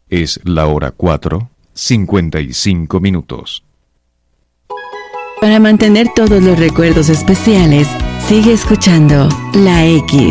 Es la hora 4:55. Para mantener todos los recuerdos especiales, sigue escuchando La X.